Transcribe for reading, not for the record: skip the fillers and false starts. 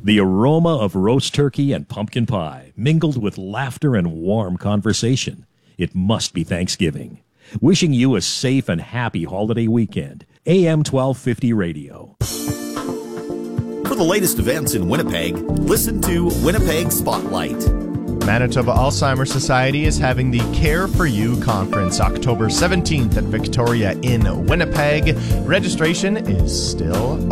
The aroma of roast turkey and pumpkin pie, mingled with laughter and warm conversation. It must be Thanksgiving. Wishing you a safe and happy holiday weekend. AM 1250 Radio. For the latest events in Winnipeg, listen to Winnipeg Spotlight. Manitoba Alzheimer's Society is having the Care for You Conference October 17th at Victoria in Winnipeg. Registration is still open.